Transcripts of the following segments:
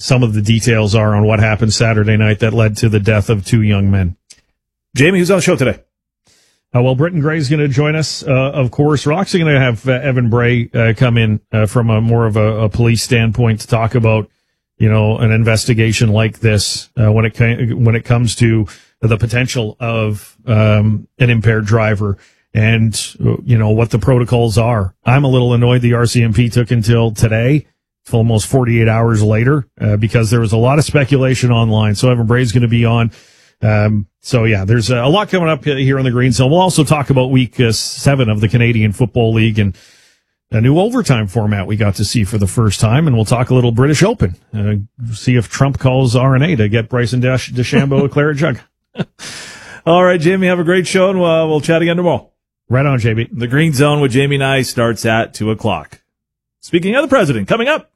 some of the details are on what happened Saturday night that led to the death of 2 young men. Jamie, who's on the show today? Well, Britton Gray's going to join us, of course. We're actually going to have Evan Bray come in from a more of a police standpoint to talk about, an investigation like this when it comes to the potential of an impaired driver and, what the protocols are. I'm a little annoyed the RCMP took until today, almost 48 hours later, because there was a lot of speculation online. So Evan Bray's going to be on. There's a lot coming up here on the Green Zone. We'll also talk about week 7 of the Canadian Football League and a new overtime format we got to see for the first time. And we'll talk a little British Open, see if Trump calls RNA to get Bryson DeChambeau a claret jug. All right, Jamie, have a great show, and we'll chat again tomorrow. Right on, JB. The Green Zone with Jamie and I starts at 2:00. Speaking of the president, coming up.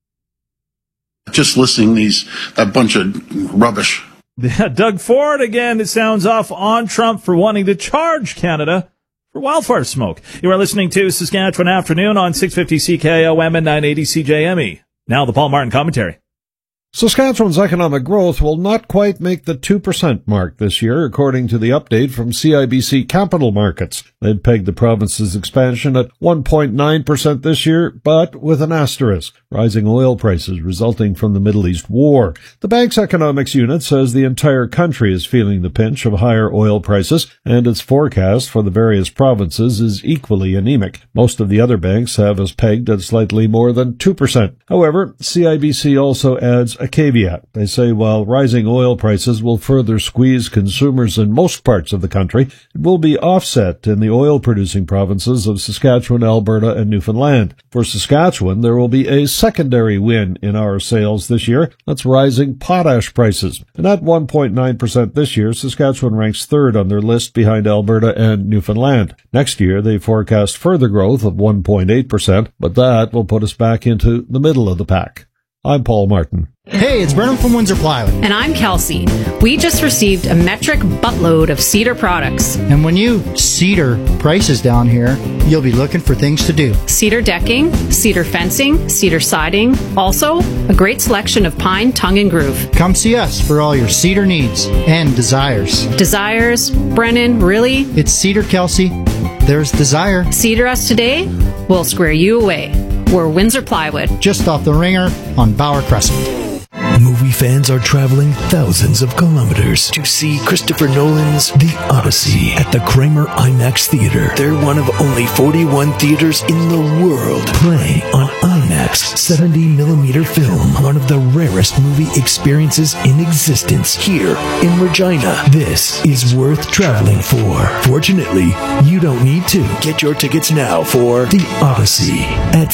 Just listening that bunch of rubbish. Yeah, Doug Ford, again, it sounds off on Trump for wanting to charge Canada for wildfire smoke. You are listening to Saskatchewan Afternoon on 650 CKOM and 980 CJME. Now the Paul Martin commentary. Saskatchewan's economic growth will not quite make the 2% mark this year, according to the update from CIBC Capital Markets. They'd pegged the province's expansion at 1.9% this year, but with an asterisk, rising oil prices resulting from the Middle East war. The bank's economics unit says the entire country is feeling the pinch of higher oil prices, and its forecast for the various provinces is equally anemic. Most of the other banks have us pegged at slightly more than 2%. However, CIBC also adds a caveat. They say while rising oil prices will further squeeze consumers in most parts of the country, it will be offset in the oil-producing provinces of Saskatchewan, Alberta, and Newfoundland. For Saskatchewan, there will be a secondary win in our sales this year. That's rising potash prices. And at 1.9% this year, Saskatchewan ranks 3rd on their list behind Alberta and Newfoundland. Next year, they forecast further growth of 1.8%, but that will put us back into the middle of the pack. I'm Paul Martin. Hey, it's Brennan from Windsor Plywood. And I'm Kelsey. We just received a metric buttload of Cedar products. And when you Cedar prices down here, you'll be looking for things to do. Cedar decking, cedar fencing, cedar siding. Also, a great selection of pine, tongue, and groove. Come see us for all your cedar needs and desires. Desires? Brennan, really? It's Cedar, Kelsey. There's desire. Cedar us today, we'll square you away. We're Windsor Plywood. Just off the Ringer on Bauer Crescent. Movie fans are traveling thousands of kilometers to see Christopher Nolan's The Odyssey at the Kramer IMAX Theater. They're one of only 41 theaters in the world playing on IMAX 70mm film, one of the rarest movie experiences in existence here in Regina. This is worth traveling for. Fortunately, you don't need to. Get your tickets now for The Odyssey at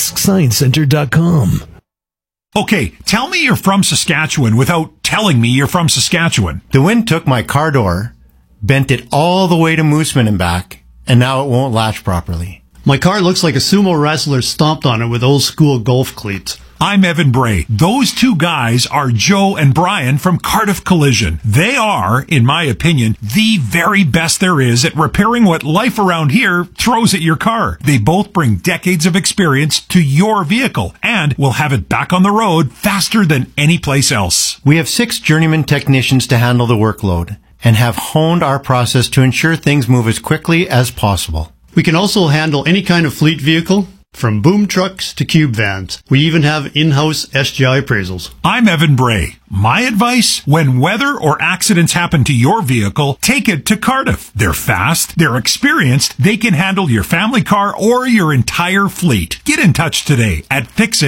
SaskScienceCenter.com. Okay, tell me you're from Saskatchewan without telling me you're from Saskatchewan. The wind took my car door, bent it all the way to Mooseman and back, and now it won't latch properly. My car looks like a sumo wrestler stomped on it with old school golf cleats. I'm Evan Bray. Those two guys are Joe and Brian from Cardiff Collision. They are, in my opinion, the very best there is at repairing what life around here throws at your car. They both bring decades of experience to your vehicle and will have it back on the road faster than any place else. We have 6 journeyman technicians to handle the workload and have honed our process to ensure things move as quickly as possible. We can also handle any kind of fleet vehicle, from boom trucks to cube vans. We even have in-house SGI appraisals. I'm Evan Bray. My advice, when weather or accidents happen to your vehicle, take it to Cardiff. They're fast, they're experienced, they can handle your family car or your entire fleet. Get in touch today at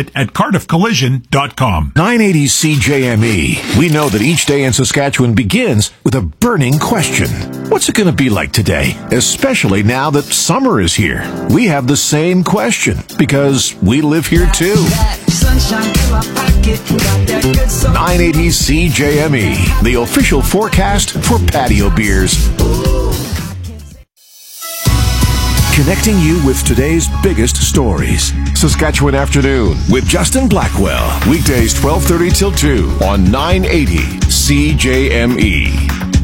fixit@cardiffcollision.com. 980 CJME. We know that each day in Saskatchewan begins with a burning question. What's it going to be like today? Especially now that summer is here. We have the same question because we live here too. 980 CJME, the official forecast for patio beers. Connecting you with today's biggest stories. Saskatchewan Afternoon with Justin Blackwell. Weekdays 12:30 till 2 on 980 CJME.